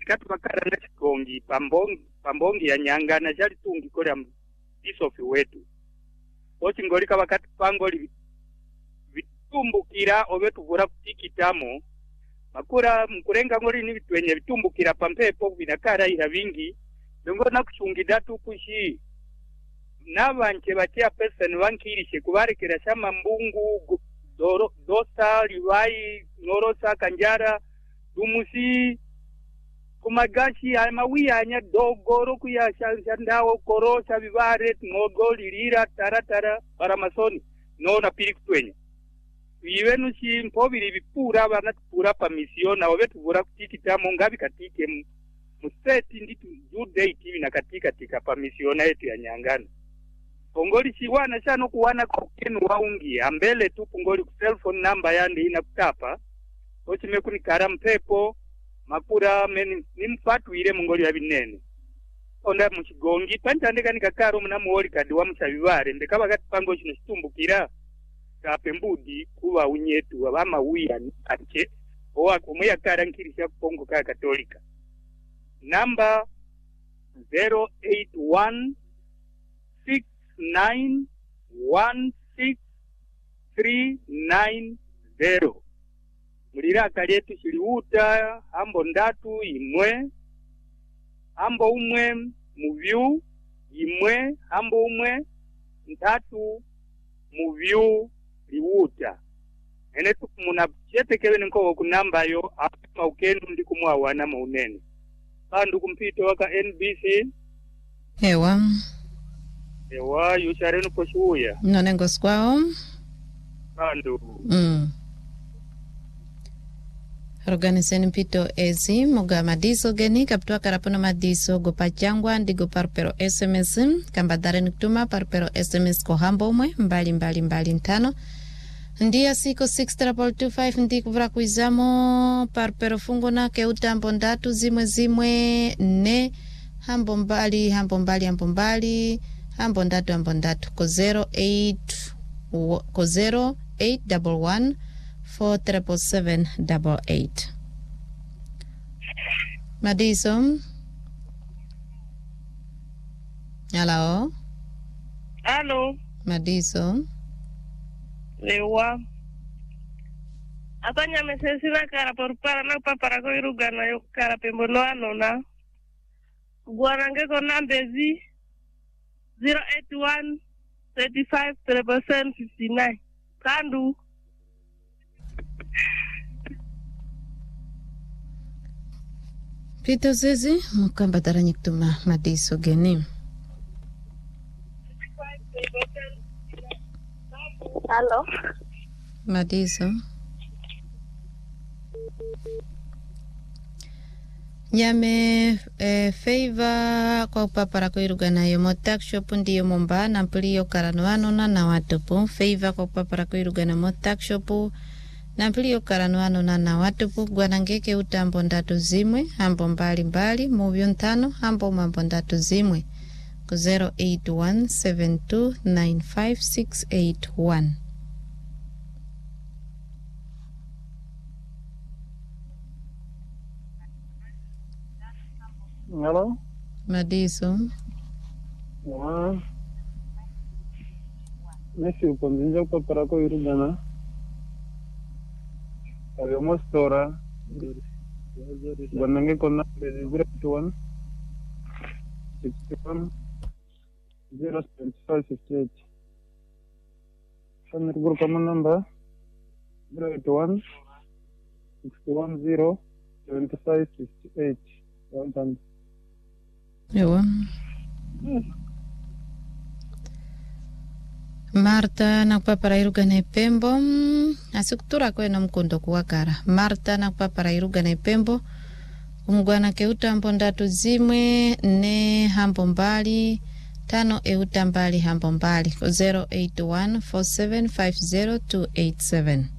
katikati makara na chikongi pambongi ya nyangana jali tungi kore isofi wetu ochi ngolika wakati pangoli vitumbukira ovetu vura kutikitamo makura mkurenga ngoli ni vitwenye vitumbukira pampepo vinakara ira vingi dongo na kuchungida tukushi nabanche batia pesa niwankirishe kubarekera shama mbungu dosa liwai norosa kanjara dumusi kumagashi amawiya anya dogoro kuya shandawo korosha bibare ngogo lirira taratara baramasoni nona piri kutwenya ibenu shi mpobiri bipura bana tupura pa mission na obetu bura kutikitamo ngabi katike museti nditu jude TV na katika pa mission yetu ya nyangana pongoli chiwana shano kuwana kwa kenu waungi ambele tu pongoli ku cell phone number yandi inakutapa ochime kunikara mpepo makura nimfatu ile mungoli ya binene onda muchigongi panjandeka nikakaro muna muoli kadi wa mchabibare ndekaba kati pango chino chitumbukira kapembudi kuwa unyetu abama uya anche owa kumuya kara nkirisha kupongo kaya katolika number 081691639 mulira kalietu chiliuta ambo ndatu imwe ambo umwe muvyu imwe ambo umwe ndatu muvyu liuta ene tukumuna chetekewe nko kunamba yo apa ukenu ndikumwa wana maunene pandu kumpito waka NBC ewa yusharenu poshuya nonengo skwao pandu organizeni mpito ezi moga madiso geni kaptua karapono madiso go pachangwa ndigo parpero SMS kambadare niktuma parpero SMS ko hambo mwe mbali ntano ndia siko 62225 ndi kuvra kuizamo parpero fungo na ke utambo ndatu zimwe ne hambo mbali hambo ndatu ko 0811 47778 Madiso Hello Madiso Lewa Atanya mesesina kara porpara na papara ko irugana yo kara pembono anona Guarange ko nambezi 081 35 59 Kandu Pito zezi mukamba taranye kutuma Madiso geni Hello Madiso Nyame favor kwa upapara ko irugana yo motak shop ndiyo momba na mpiliyo karano na watupu favor kwa upapara ko irugana motak shop na mpiliyo karano na watupu gwanangeke utambo ndatu zimwe hambo mbali muvyo ntano hambo mambo ndatu zimwe ku 0817295681 Hello Madiso Nesi uponzinja kupapara ko irugana Ayamo stora Gwanange kona 081 61 07558 Shanir guru kama number 081 610 7558 Well done. Ewa Marta nakupapara irugana ipembo asikutura kwena mkondo kuwakara Marta nakupapara irugana ipembo umgwana keutambo ndatu zimwe ne hambo mbali tano euta mbali hambo mbali 0814750287